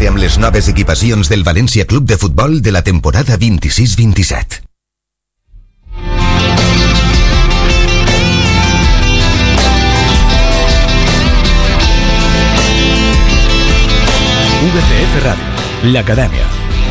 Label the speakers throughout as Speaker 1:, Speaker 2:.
Speaker 1: Equipar-te amb les noves equipacions del València Club de Futbol de la temporada 26-27.
Speaker 2: VCF Ràdio, l'Acadèmia.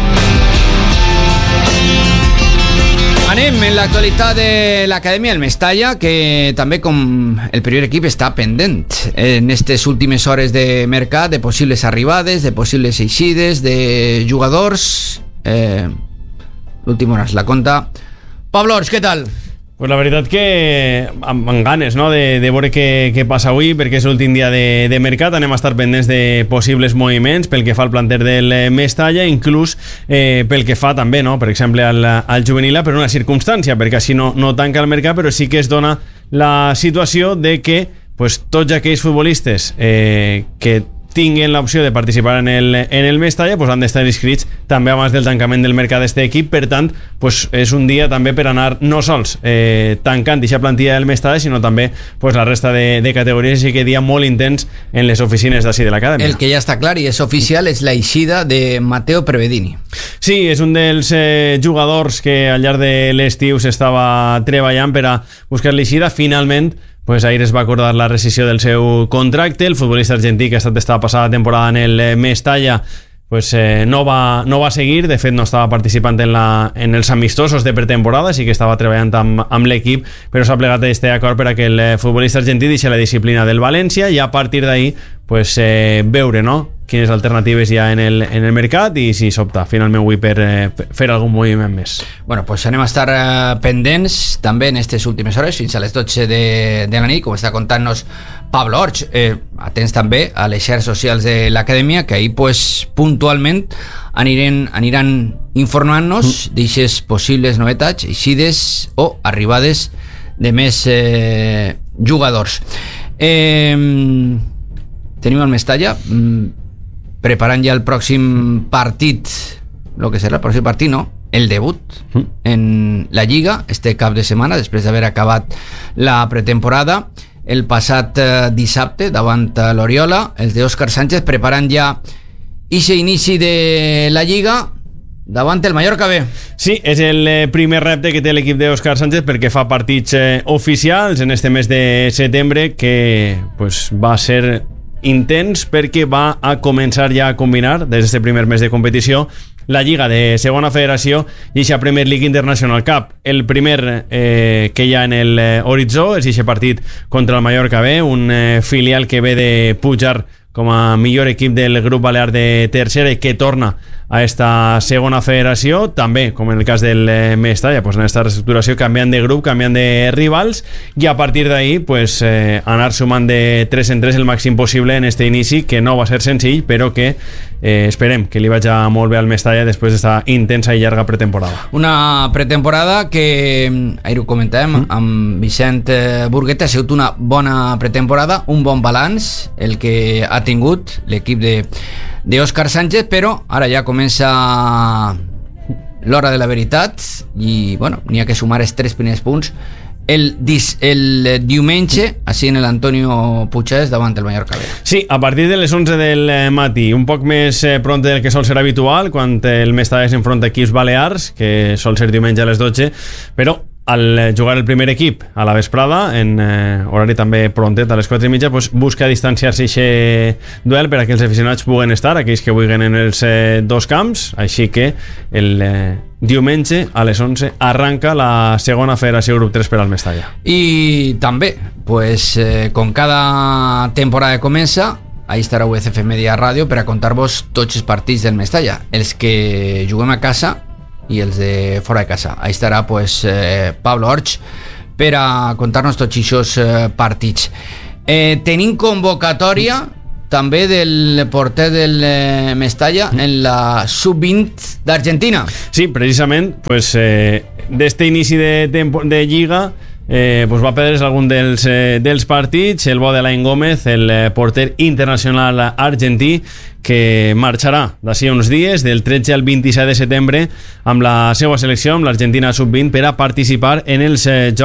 Speaker 3: Anem en l'actualitat de l'Acadèmia del Mestalla, que també com el primer equip està pendent en aquestes últimes hores de mercat, de possibles arribades, de possibles eixides, de jugadors. L'última hora es la conta Pablo Orts, què tal?
Speaker 4: Pues la veritat que amb ganes, no?, de veure què passa avui, perquè és l'últim dia de mercat. Anem a estar pendents de possibles moviments pel que fa al planter del Mestalla, inclús pel que fa també, no?, per exemple al juvenil, per una circumstància, perquè així no tanca el mercat, però sí que es dona la situació de que pues, tots aquells futbolistes que tinguin l'opció de participar en el Mestalla pues han d'estar inscrits també abans del tancament del mercat d'este equip. Per tant, pues és un dia també per anar no sols tancant aquesta plantilla del Mestalla, sinó també pues, la resta de categories. Així que dia molt intens en les oficines d'ací de l'Acadèmia.
Speaker 3: El que ja està clar i és oficial és la eixida de Matteo Prevedini.
Speaker 4: Sí, és un dels jugadors que al llarg de l'estiu s'estava treballant per a buscar l'eixida. Finalment pues ahir es va acordar la rescissió del seu contracte. El futbolista argentí que ha estat esta passada temporada en el Mestalla pues no va seguir. De fet no estava participant en els amistosos de pretemporada, sí que estava treballant amb l'equip, però s'ha plegat este acord per a que el futbolista argentí deixi la disciplina del València i a partir d'ahir pues, veure, no?, quines alternatives hi ha en el mercat i si s'opta finalment avui per fer algun moviment més.
Speaker 3: Bueno, pues anem a estar pendents també en aquestes últimes hores fins a les 12 de la nit, com està contant-nos Pablo Orts. Atents també a les xarxes socials de l'Acadèmia, que ahir pues, puntualment aniran informant-nos d'aixes possibles novetats, eixides o arribades de més jugadors. Tenim el Mestalla preparant ja el pròxim partit, el que serà el pròxim partit, no? El debut en la Lliga este cap de setmana, després d'haver acabat la pretemporada el passat dissabte davant l'Oriola. Els d'Òscar Sánchez preparant ja ixe inici de la Lliga davant el Mallorca B.
Speaker 4: Sí, és el primer repte que té l'equip d'Òscar Sánchez perquè fa partits oficials en este mes de setembre, que pues, va ser intens perquè va a començar ja a combinar des d'aquest primer mes de competició la Lliga de Segona Federació i aquesta Premier League International Cup. El primer que hi ha en l'horitzó és aquest partit contra el Mallorca B, un filial que ve de pujar com a millor equip del grup balear de tercera i que torna a esta segona federació, també com en el cas del Mestalla, pues en esta reestructuració canviant de grup, canviant de rivals i a partir d'ahí pues, anar sumant de 3 en 3 el màxim possible en este inici, que no va ser senzill però que esperem que li vagi molt bé al Mestalla després d'esta intensa i llarga pretemporada.
Speaker 3: Una pretemporada que ahir ho comentàvem amb Vicent Burgueta, ha sigut una bona pretemporada, un bon balanç el que ha tingut l'equip d'Òscar Sánchez, però ara ja comença l'hora de la veritat i bueno, n'hi ha que sumar els 3 primers punts el diumenge així en l'Antonio Puigades davant el Mallorca B.
Speaker 4: Sí, a partir de les 11 del matí, un poc més pront del que sol ser habitual quan el Mestalla s'enfronta a equips balears, que sol ser diumenge a les 12, però al jugar el primer equip a la vesprada en horari també prontet a les 4:30, pues busca distanciar-se aquest duel per a que els aficionats puguen estar, aquells que vulguin en els dos camps. Així que el diumenge a les 11 arranca la segona federació grup 3 per al Mestalla.
Speaker 3: I també pues, com cada temporada comença, ahí estarà UCF Media Ràdio per a contar-vos tots els partits del Mestalla, els que juguem a casa i els de fora de casa. Ahí estarà pues, Pablo Orts per a contar-nos tots aquests partits. Tenim convocatòria també del porter del Mestalla en la sub-20 d'Argentina.
Speaker 4: Sí, precisament pues, d'este inici de Lliga pues va perdre algun dels partits. El bo de Alain Gómez, el porter internacional argentí, que marxarà d'ací uns dies, del 13 al 27 de setembre, amb la seva selecció, amb l'Argentina sub-20, per a participar en els Jocs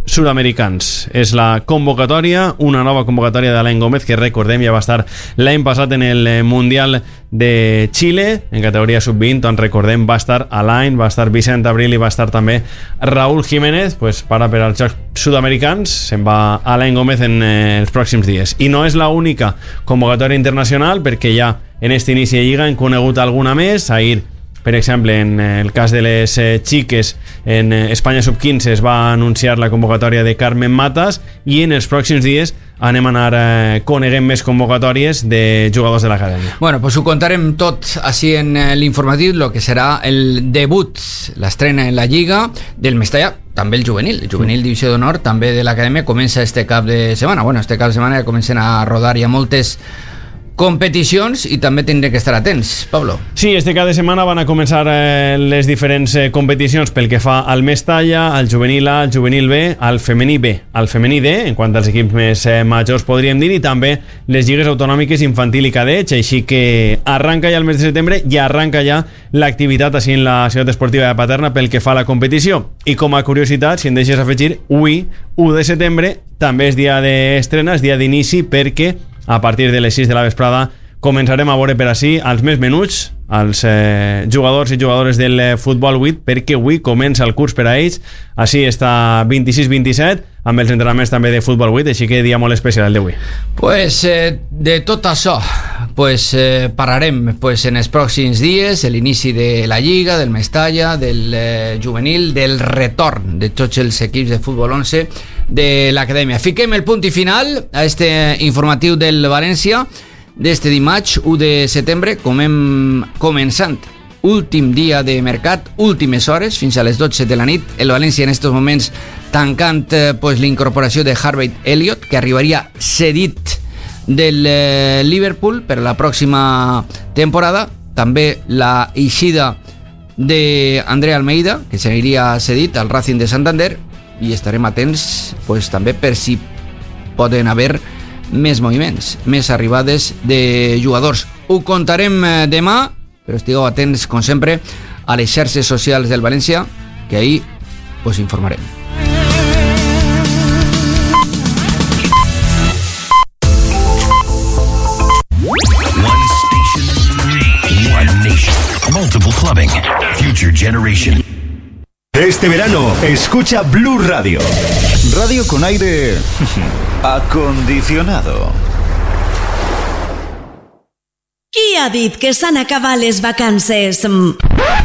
Speaker 4: sud-americans. És la convocatòria, una nova convocatòria d'Alain Gómez, que recordem ja va estar l'any passat en el Mundial de Xile, en categoria sub-20, on recordem va estar Alain, va estar Vicent Abril i va estar també Raúl Jiménez. Pues para per als Jocs Sud-americans se'n va Alain Gómez en els pròxims dies. I no és l'única convocatòria internacional, perquè ja en este inici de lliga hem conegut alguna més. Ahir, per exemple, en el cas de les xiques, en Espanya Sub-15 es va anunciar la convocatòria de Carmen Matas, i en els pròxims dies anem a anar coneguent més convocatòries de jugadors de l'acadèmia.
Speaker 3: Bueno, pues ho contarem tot així en l'informatiu, lo que serà el debut, l'estrena en la Lliga del Mestalla, també el juvenil Divisió d'Honor, també de l'acadèmia, comença este cap de setmana. Bueno, este cap de setmana ja comencen a rodar ja moltes competicions i també tindré que estar atents, Pablo.
Speaker 4: Sí, este cap de setmana van a començar les diferents competicions pel que fa al Mestalla, al juvenil A, al juvenil B, al femení B, al femení D, en quant als equips més majors podríem dir, i també les lligues autonòmiques infantil i cadets, així que arranca ja el mes de setembre i arranca ja l'activitat així en la ciutat esportiva de Paterna pel que fa a la competició. I com a curiositat, si em deixes afegir, avui, 1 de setembre, també és dia d'estrena, és dia d'inici, perquè a partir de les 6 de la vesprada començarem a veure per ací als més menuts, als jugadors i jugadores del futbol 8, perquè avui comença el curs per a ells. Així està 26-27, amb els entrenaments també de futbol 8, així que dia molt especial el d'avui.
Speaker 3: Pues de tot això parlarem en els pròxims dies, l'inici de la Lliga, del Mestalla, del juvenil, del retorn de tots els equips de futbol 11 de l'acadèmia. Fiquem el punt i final a este informatiu del València d'este dimarts 1 de setembre, començant últim dia de mercat, últimes hores, fins a les 12 de la nit. El València en estos moments tancant l'incorporació de Harvey Elliott, que arribaria cedit del Liverpool per la pròxima temporada. També la eixida d'André Almeida, que seguiria cedit al Racing de Santander, i estarem atents també per si poden haver més moviments, més arribades de jugadors. Ho contarem demà, però estigueu atents, com sempre, a les xarxes socials del València, que ahir us informarem.
Speaker 2: One station, one nation, multiple clubbing, future generation.
Speaker 5: Este verano, escucha Blue Radio. Radio con aire acondicionado.
Speaker 6: Qui ha dit que s'han acabat les vacances?